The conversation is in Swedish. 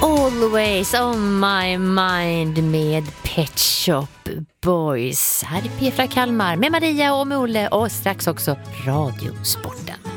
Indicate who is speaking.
Speaker 1: Always on my mind med Pet Shop Boys. Här är P4 Kalmar med Maria och Olle och strax också Radiosporten.